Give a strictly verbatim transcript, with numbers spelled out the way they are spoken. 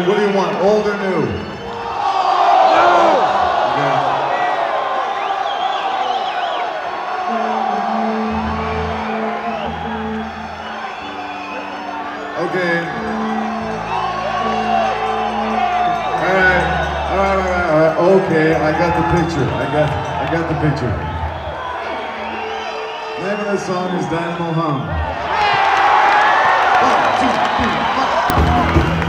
What do you want, old or new? Okay. All right. All right, all right, all right. Okay, I got the picture. I got, I got the picture. Name of the song is Dynamo Hum. One, two, three, four.